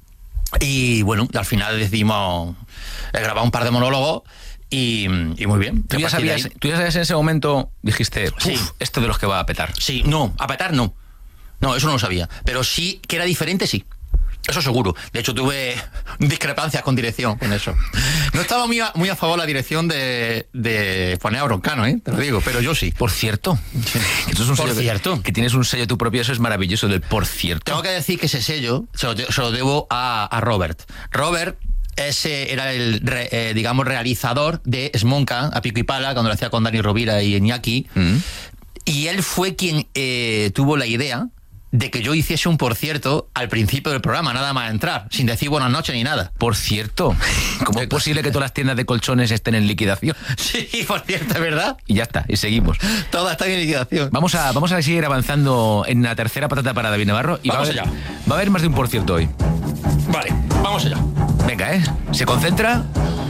Y bueno, al final decidimos grabar un par de monólogos y, y muy bien. ¿Tú ya, sabías, ¿Tú ya sabías en ese momento, dijiste, uff, sí, esto de los que va a petar? Sí, no, a petar no. No, eso no lo sabía. Pero sí que era diferente, sí. Eso seguro. De hecho, tuve discrepancias con dirección con eso. No estaba muy a, muy a favor la dirección de, de poner a Broncano, ¿eh? Te lo digo, pero yo sí. Por cierto. Sí. Esto es un por sello cierto. Que, que tienes un sello tú propio, eso es maravilloso, del por cierto. Tengo que decir que ese sello se lo, se lo debo a, a Robert. Robert ese era el, re, eh, digamos, realizador de Smonka, a pico y pala, cuando lo hacía con Dani Rovira y Iñaki. Mm. Y él fue quien eh, tuvo la idea de que yo hiciese un por cierto al principio del programa, nada más entrar, sin decir buenas noches ni nada. Por cierto, ¿cómo es posible que todas las tiendas de colchones estén en liquidación? Sí, por cierto, ¿verdad? Y ya está, y seguimos. Todas están en liquidación. Vamos a, vamos a seguir avanzando en la tercera patata para David Navarro. Y vamos va a haber, allá. Va a haber más de un por cierto hoy. Vale, vamos allá. Venga, ¿eh? Se concentra.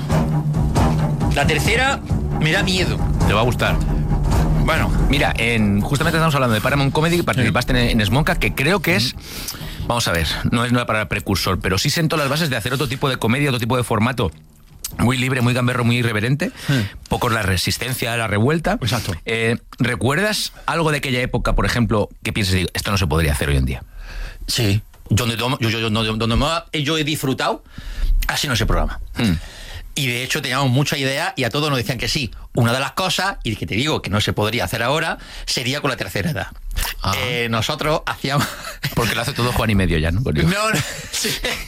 La tercera me da miedo. Te va a gustar. Bueno, mira, en, justamente estamos hablando de Paramount Comedy, participaste sí. en, en Smonka, que creo que es, vamos a ver, no es una palabra precursor, pero sí sentó las bases de hacer otro tipo de comedia, otro tipo de formato, muy libre, muy gamberro, muy irreverente, sí. poco la resistencia a la revuelta. Exacto. Eh, ¿Recuerdas algo de aquella época, por ejemplo, que pienses, digo, esto no se podría hacer hoy en día? Sí, donde, yo, yo, yo, donde más yo he disfrutado, así no es el programa. Hmm. Y de hecho teníamos mucha idea y a todos nos decían que sí. Una de las cosas, y que te digo que no se podría hacer ahora, sería con la tercera edad. Ah. Eh, nosotros hacíamos... Porque lo hace todo Juan y medio ya, ¿no? No, no, sí.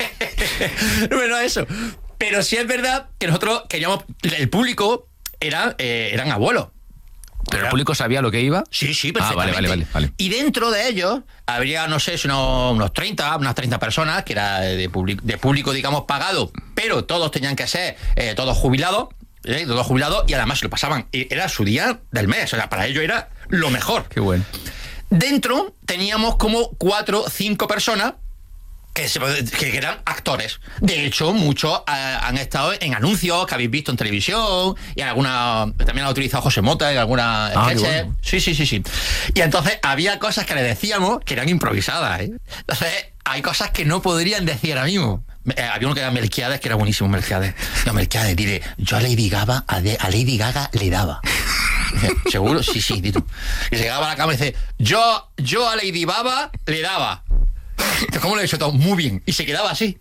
Bueno, eso. Pero sí es verdad que nosotros queríamos... El público era, eh, eran abuelos. ¿Pero el público sabía lo que iba? Sí, sí, perfectamente. Ah, vale, vale, vale, vale. Y dentro de ellos habría, no sé, unos, unos treinta, unas treinta personas, que era de, public, de público, digamos, pagado, pero todos tenían que ser eh, todos jubilados, eh, todos jubilados, y además lo pasaban. Era su día del mes, o sea, para ellos era lo mejor. Qué bueno. Dentro teníamos como cuatro, cinco personas que, se, que eran actores. De hecho, muchos eh, han estado en anuncios que habéis visto en televisión, y en alguna, también ha utilizado José Mota en alguna Ah, sketches. bueno. Sí, sí, sí, sí. Y entonces había cosas que le decíamos que eran improvisadas, ¿eh? Entonces, hay cosas que no podrían decir ahora mismo. Eh, había uno que era Melquiades, que era buenísimo, Melquiades. No, Melquiades, dile, yo a Lady Gaga, a, de, a Lady Gaga le daba. Dice, ¿seguro? Sí, sí, Tito. Y se llegaba a la cama y dice, yo, yo a Lady Baba le daba. ¿Cómo lo he hecho todo? Muy bien. Y se quedaba así.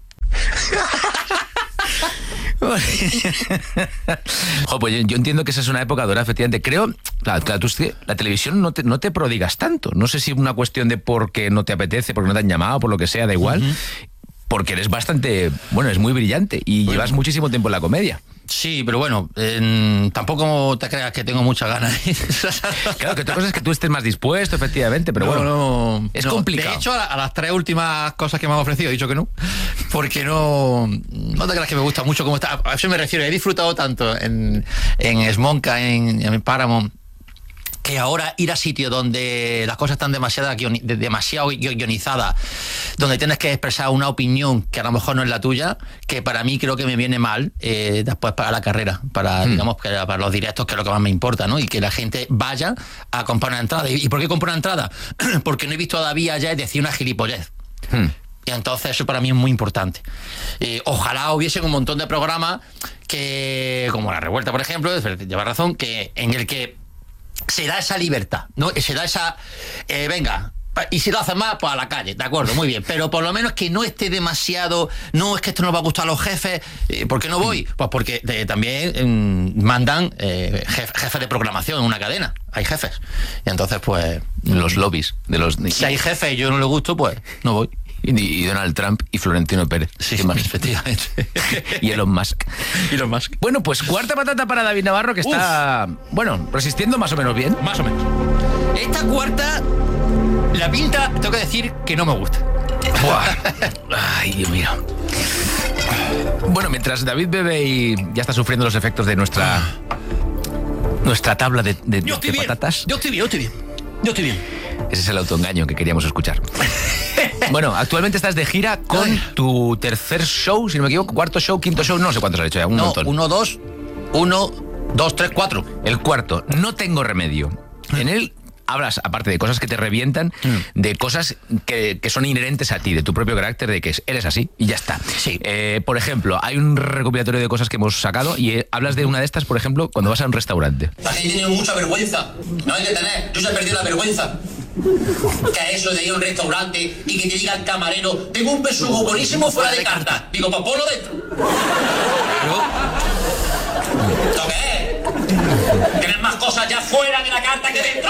Jo, pues yo, yo entiendo que esa es una época dorada, efectivamente. Creo, claro, claro, tú es que la televisión no te, no te prodigas tanto. No sé si es una cuestión de porque no te apetece, porque no te han llamado, por lo que sea, da igual. Uh-huh. Porque eres bastante, bueno, es muy brillante y bueno, llevas muchísimo tiempo en la comedia. Sí, pero bueno, eh, tampoco te creas que tengo muchas ganas. Claro, que otra cosa es que tú estés más dispuesto, efectivamente, pero no, bueno, no, es no. complicado. De hecho, a, a las tres últimas cosas que me han ofrecido he dicho que no, porque no, no te creas que me gusta mucho cómo está. A eso me refiero, he disfrutado tanto en, en Smonka, en, en Paramount, que ahora ir a sitios donde las cosas están demasiado, demasiado guionizadas, donde tienes que expresar una opinión que a lo mejor no es la tuya, que para mí creo que me viene mal eh, después para la carrera, para, mm. digamos, para los directos, que es lo que más me importa, ¿no? Y que la gente vaya a comprar una entrada. ¿Y por qué compro una entrada? Porque no he visto todavía ya decir una gilipollez. Mm. Y entonces eso para mí es muy importante. Eh, ojalá hubiesen un montón de programas que, como La Revuelta, por ejemplo, lleva razón, que en el que se da esa libertad, ¿no? Se da esa... Eh, venga, y si lo hacen más, pues a la calle, de acuerdo, muy bien. Pero por lo menos que no esté demasiado... No, es que esto no va a gustar a los jefes. Eh, ¿Por qué no voy? Pues porque eh, también eh, mandan eh, jef, jefes de programación en una cadena. Hay jefes. Y entonces, pues... Los lobbies de los... Si hay jefes y yo no le gusto, pues no voy. Y, y Donald Trump y Florentino Pérez. Sí, sí, efectivamente. Y Elon Musk. Elon Musk. Bueno, pues cuarta patata para David Navarro, que está, Uf. bueno, resistiendo más o menos bien. Más o menos. Esta cuarta, la pinta, tengo que decir que no me gusta. Ay, Dios mío. Bueno, mientras David bebe y ya está sufriendo los efectos de nuestra nuestra tabla de, de, yo estoy de bien. patatas. Yo estoy bien, yo estoy bien. Yo estoy bien. Ese es el autoengaño que queríamos escuchar. Bueno, actualmente estás de gira con Ay. tu tercer show, si no me equivoco, cuarto show, quinto show, no sé cuántos has hecho ya, un no, montón. Uno, dos, uno, dos, tres, cuatro. El cuarto, No tengo remedio. En él hablas, aparte de cosas que te revientan, mm. de cosas que, que son inherentes a ti, de tu propio carácter, de que eres así y ya está. Sí. Eh, por ejemplo, hay un recopilatorio de cosas que hemos sacado y eh, hablas de una de estas, por ejemplo, cuando vas a un restaurante. La gente tiene mucha vergüenza. No hay que tener. Yo se he perdido la vergüenza. Que eso de ir a un restaurante y que te diga el camarero, tengo un besugo buenísimo fuera de carta. Digo, pues ponlo dentro. ¿Lo qué es? ¿Tienes más cosas ya fuera de la carta que dentro?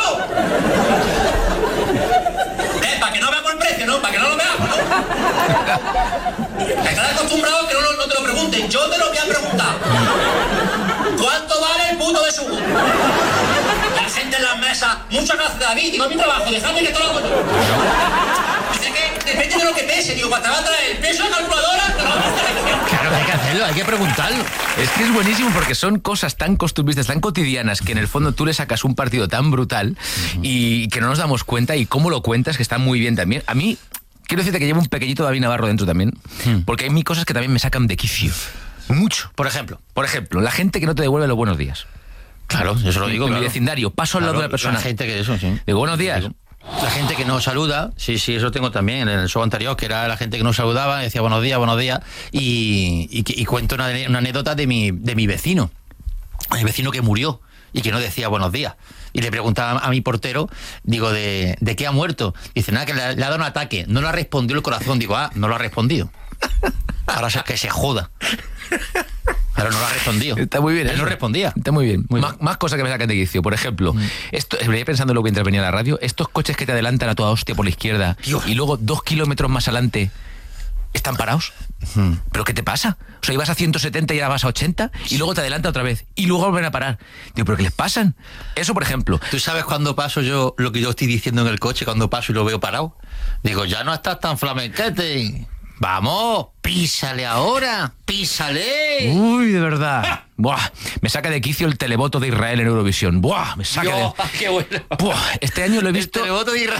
¿Eh? Para que no veamos el precio, ¿no? Para que no lo veamos, ¿no? Estás acostumbrado a que no, no te lo pregunten. Yo te lo voy a preguntar. ¿Cuánto vale el puto besugo? La gente en las mesas, muchas gracias, David, digo, mi trabajo, dejadme que todo lo hago yo. Dice que depende de lo que pese, digo, cuando te va a traer el peso de calculadora, te lo vas a hacer. Claro, hay que hacerlo, hay que preguntarlo. Es que es buenísimo porque son cosas tan costumbristas, tan cotidianas, que en el fondo tú le sacas un partido tan brutal uh-huh. y que no nos damos cuenta, y cómo lo cuentas, que está muy bien también. A mí, quiero decirte que llevo un pequeñito David Navarro dentro también, uh-huh. porque hay mil cosas que también me sacan de quicio. Mucho. Por ejemplo. Por ejemplo, la gente que no te devuelve los buenos días. Claro, yo se lo digo. En claro. mi vecindario, paso al claro, lado de la persona. La gente que eso, sí. Digo, buenos días. La gente que no saluda, sí, sí, eso tengo también en el show anterior, que era la gente que no saludaba, decía buenos días, buenos días, y, y, y cuento una, una anécdota de mi, de mi vecino, mi vecino que murió y que no decía buenos días. Y le preguntaba a mi portero, digo, ¿de, de qué ha muerto? Dice, nada, que le, le ha dado un ataque, no lo ha respondido el corazón. Digo, ah, no lo ha respondido. Ahora es que se joda. Pero no lo ha respondido. Está muy bien. Él no respondía. Está muy bien. Muy más, bien. más cosas que me sacan de quicio. Por ejemplo, mm. esto, venía pensando luego mientras venía a la radio, estos coches que te adelantan a toda hostia por la izquierda Dios. Y luego dos kilómetros más adelante están parados. Mm. ¿Pero qué te pasa? O sea, ibas a ciento setenta y ahora vas a ochenta y luego te adelanta otra vez y luego vuelven a parar. Digo, ¿pero qué les pasan? Eso, por ejemplo. ¿Tú sabes cuando paso yo lo que yo estoy diciendo en el coche, cuando paso y lo veo parado? Digo, ya no estás tan flamenquete. Vamos, písale ahora, písale. Uy, de verdad. Buah, me saca de quicio el televoto de Israel en Eurovisión. Buah, me saca Dios, de... qué bueno. Buah, este año lo he visto... El televoto de Israel.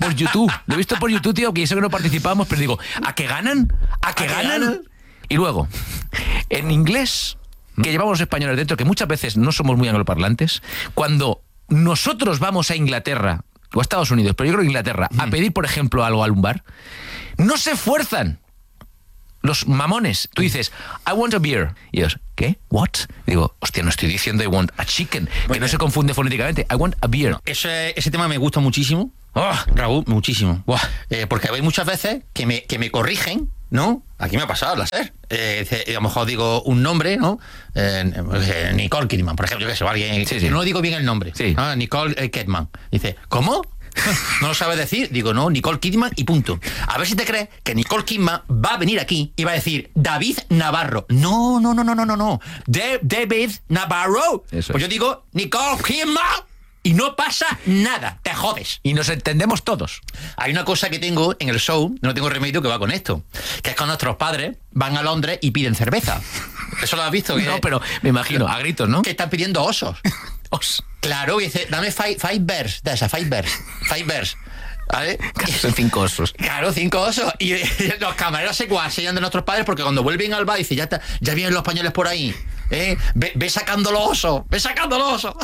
por YouTube. Lo he visto por YouTube, tío, que yo sé que no participamos, pero digo, ¿a qué ganan? ¿A qué ¿A qué ganan? ganan? Y luego, en inglés, que llevamos los españoles dentro, que muchas veces no somos muy angloparlantes, cuando nosotros vamos a Inglaterra o a Estados Unidos, pero yo creo que Inglaterra, a pedir, por ejemplo, algo a un bar, no se esfuerzan. Los mamones. Tú dices, I want a beer. Y ellos, ¿qué? ¿What? Digo, hostia, no estoy diciendo I want a chicken, que no se confunde fonéticamente. I want a beer. Ese, ese tema me gusta muchísimo. Oh, Raúl, muchísimo. Buah. Eh, porque hay muchas veces que me, que me corrigen, ¿no? Aquí me ha pasado, la ser. Eh, a lo mejor digo un nombre, ¿no? Eh, eh, Nicole Kidman, por ejemplo, yo que sé, alguien. Sí, sí. No digo bien el nombre. Sí. Ah, Nicole eh, Kidman. Dice, ¿cómo? ¿No lo sabes decir? Digo, no, Nicole Kidman y punto. A ver si te crees que Nicole Kidman va a venir aquí y va a decir David Navarro. No, no, no, no, no, no, no. De- David Navarro. Eso Pues es. yo digo Nicole Kidman y no pasa nada. Te jodes. Y nos entendemos todos. Hay una cosa que tengo en el show, no tengo remedio, que va con esto, que es cuando nuestros padres van a Londres y piden cerveza. ¿Eso lo has visto? Que, No, pero me imagino, a gritos, ¿no? que están pidiendo osos. Os. Claro, y dice, dame five, five bears, de esa, five bears, five bears. ¿Vale? Son cinco osos. Claro, cinco osos. Y los camareros se guasellan de nuestros padres porque cuando vuelven al bar dice, ya, está, ya vienen los españoles por ahí. ¿Eh? Ve, ve sacando los osos, ve sacando los osos.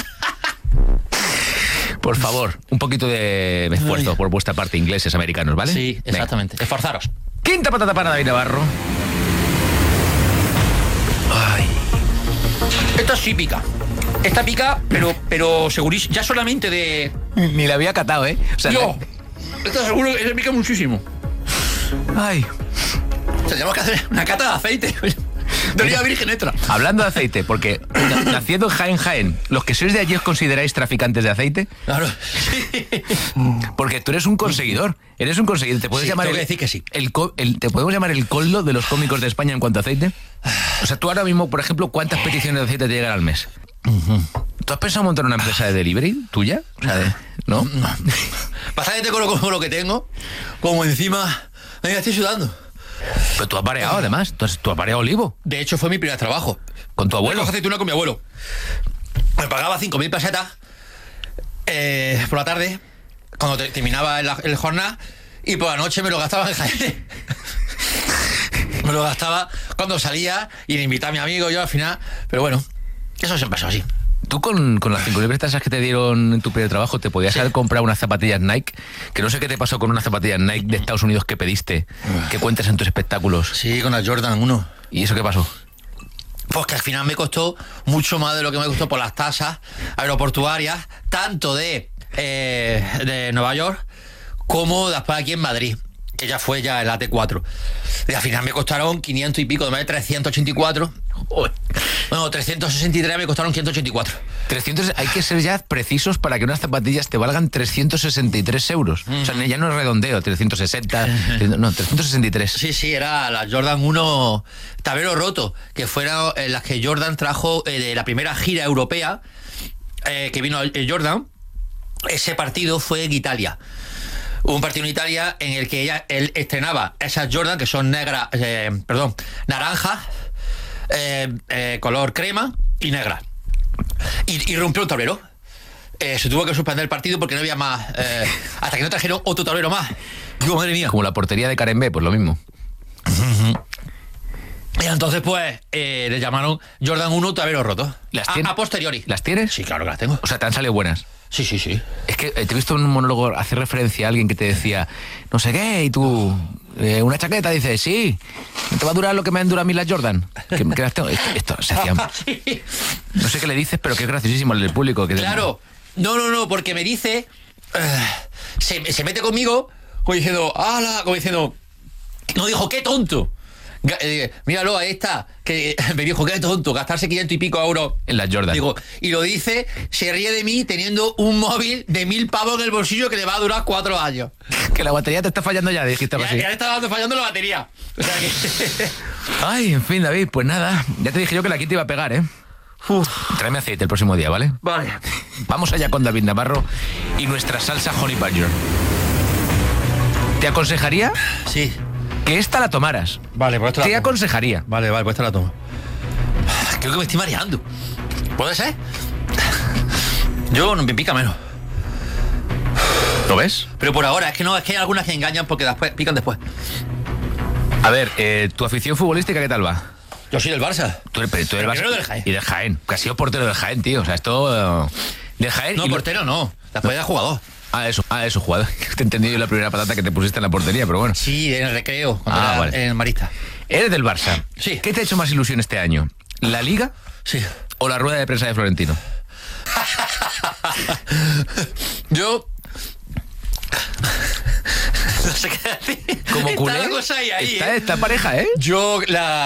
Por favor, un poquito de esfuerzo Ay. por vuestra parte, ingleses, americanos, ¿vale? Sí, Venga. exactamente. Esforzaros. Quinta patata para David Navarro. Ay. Esta sí pica. Esta pica, pero, pero segurísimo. Ya solamente de... Ni la había catado, ¿eh? O sea, Yo. Esta seguro que se pica muchísimo. Ay. Tenemos que hacer una cata de aceite. De oliva virgen extra. Hablando de aceite, porque na- naciendo en Jaén, Jaén, ¿los que sois de allí os consideráis traficantes de aceite? Claro. Porque tú eres un conseguidor. Eres un conseguidor. ¿Te puedes Sí, llamar tengo el, que decir que sí. el co- el- ¿Te podemos llamar el coldo de los cómicos de España en cuanto a aceite? O sea, tú ahora mismo, por ejemplo, ¿cuántas peticiones de aceite te llegan al mes? ¿Tú has pensado montar una empresa de delivery tuya? O sea, de- ¿no? Pasa que te coloco con lo que tengo, como encima... Venga, estoy sudando. Pero tú has pareado, además. Tú has, tú has pareado olivo. De hecho, fue mi primer trabajo. Con tu abuelo. Recojo aceituna con mi abuelo. Me pagaba cinco mil pesetas eh, por la tarde, cuando te- terminaba el, el jornada, y por la noche me lo gastaba en Jaén. Me lo gastaba cuando salía y le invitaba a mi amigo yo al final. Pero bueno, eso siempre pasó así. Tú con, con las cinco mil pesetas que te dieron en tu primer trabajo, te podías haber comprado unas zapatillas Nike, que no sé qué te pasó con unas zapatillas Nike de Estados Unidos que pediste, que cuentas en tus espectáculos. Sí, con la Jordan uno. ¿Y eso qué pasó? Pues que al final me costó mucho más de lo que me costó por las tasas aeroportuarias, tanto de, eh, de Nueva York como después aquí en Madrid, que ya fue ya el A T cuatro. Y al final me costaron quinientos y pico, de más de trescientos ochenta y cuatro. Joder. Bueno, trescientos sesenta y tres me costaron quinientos ochenta y cuatro. trescientos, hay que ser ya precisos para que unas zapatillas te valgan trescientos sesenta y tres euros. O sea, ya no es redondeo, trescientos sesenta, no, trescientos sesenta y tres. Sí, sí, era la Jordan uno tablero roto, que fueron eh, las que Jordan trajo eh, de la primera gira europea eh, que vino el, el Jordan. Ese partido fue en Italia. Hubo un partido en Italia en el que ella, él estrenaba esas Jordan, que son negras, eh, perdón, naranjas, eh, eh, color crema y negra. Y, y rompió un tablero. Eh, se tuvo que suspender el partido porque no había más, eh, hasta que no trajeron otro tablero más. Digo, madre mía. Como la portería de Karen B, pues lo mismo. Y entonces, pues, eh, le llamaron Jordan uno tablero roto. ¿Las a, tienes? a posteriori. ¿Las tienes? Sí, claro que las tengo. O sea, te han salido buenas. Sí, sí, sí. Es que eh, te he visto en un monólogo hacer referencia a alguien que te decía, no sé qué, y tú, eh, una chaqueta, dices, sí, ¿te va a durar lo que me han durado a mí las Jordan? Que, que las tengo. Esto, esto se hacía. Sí. No sé qué le dices, pero que es graciosísimo el del público. Que Claro. No, no, no, porque me dice, eh, se, se mete conmigo, como diciendo, ¡hala! Como diciendo, no dijo, ¡qué tonto! Ga- eh, míralo, ahí está, que me dijo, qué tonto, gastarse quinientos y pico euros En las Jordan. Digo, y lo dice, se ríe de mí teniendo un móvil de mil pavos en el bolsillo que le va a durar cuatro años. Que la batería te está fallando ya, dijiste algo Ya, así. ya le está dando- fallando la batería. O sea que... Ay, en fin, David, pues nada, ya te dije yo que la quinta iba a pegar, ¿eh? Tráeme aceite el próximo día, ¿vale? Vale. Vamos allá con David Navarro y nuestra salsa Honey Badger. Te aconsejaría Sí. que esta la tomaras. Vale, pues esto Te la tomo. aconsejaría. Vale, vale, pues esta la tomo. Creo que me estoy mareando. ¿Puede ser? Yo no me pica menos. ¿Lo ves? Pero por ahora, es que no, es que hay algunas que engañan porque después pican después. A ver, eh, ¿tu afición futbolística qué tal va? Yo soy del Barça. Tú eres, tú eres Pero Barça- primero del Jaén. Y del Jaén. Que has sido portero del Jaén, tío. O sea, esto... eh, del Jaén... No, y lo- portero no. Después de jugador. Ah, eso, ah, eso, jugador. Te he entendido yo la primera patata que te pusiste en la portería, pero bueno. Sí, en el recreo, cuando Ah, era vale. en el Marista. Eres del Barça. Sí. ¿Qué te ha hecho más ilusión este año? ¿La Liga Sí. o la rueda de prensa de Florentino? Yo... No sé qué decir. Como Está culé, la cosa ahí, ahí, está ¿eh? esta pareja, ¿eh? Yo la...